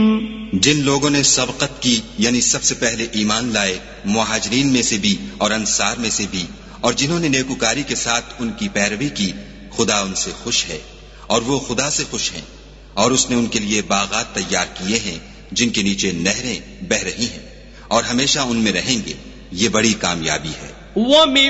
जिन लोगों ने सबकत की यानी सबसे पहले ईमान लाए, मुहाजिरीन में से भी और अंसार में से भी, और जिन्होंने नेकुकारी के साथ उनकी पैरवी की, खुदा उनसे खुश है और वो खुदा से खुश हैं। और उसने उनके लिए बागात तैयार किए हैं जिनके नीचे नहरें बह रही हैं और हमेशा उनमें रहेंगे। ये बड़ी कामयाबी है।